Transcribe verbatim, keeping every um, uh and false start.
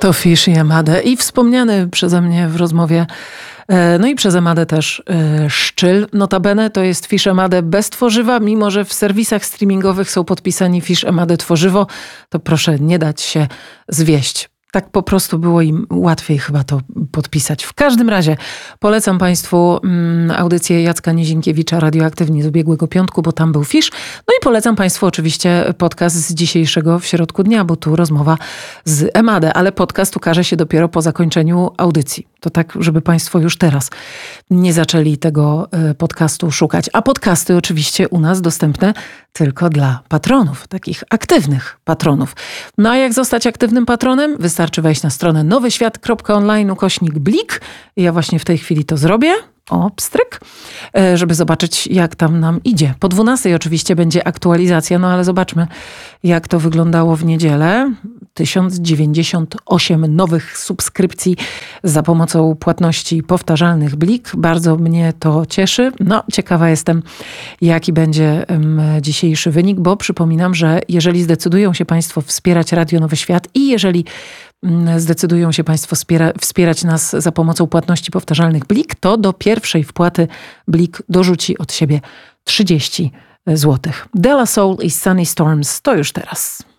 To Fish i Amade i wspomniany przeze mnie w rozmowie, no i przez Amadę też Szczyl. Notabene to jest Fish Amade bez tworzywa, mimo że w serwisach streamingowych są podpisani Fish Amade tworzywo, to proszę nie dać się zwieść. Tak po prostu było im łatwiej chyba to podpisać. W każdym razie polecam Państwu mm, audycję Jacka Nizinkiewicza Radioaktywni z ubiegłego piątku, bo tam był Fish. No i polecam Państwu oczywiście podcast z dzisiejszego w środku dnia, bo tu rozmowa z Amade, ale podcast ukaże się dopiero po zakończeniu audycji. To tak, żeby Państwo już teraz nie zaczęli tego podcastu szukać. A podcasty oczywiście u nas dostępne tylko dla patronów, takich aktywnych patronów. No a jak zostać aktywnym patronem? Wystarczy wejść na stronę nowyświat kropka online ukośnik blik. Ja właśnie w tej chwili to zrobię. O, pstryk, żeby zobaczyć, jak tam nam idzie. Po dwunastej oczywiście będzie aktualizacja, no ale zobaczmy, jak to wyglądało w niedzielę. tysiąc dziewięćdziesiąt osiem nowych subskrypcji za pomocą płatności powtarzalnych Blik. Bardzo mnie to cieszy. No, ciekawa jestem, jaki będzie um, dzisiejszy wynik, bo przypominam, że jeżeli zdecydują się Państwo wspierać Radio Nowy Świat i jeżeli zdecydują się Państwo wspiera, wspierać nas za pomocą płatności powtarzalnych Blik, to do pierwszej wpłaty Blik dorzuci od siebie trzydzieści złotych. De La Soul i Sunny Storms to już teraz.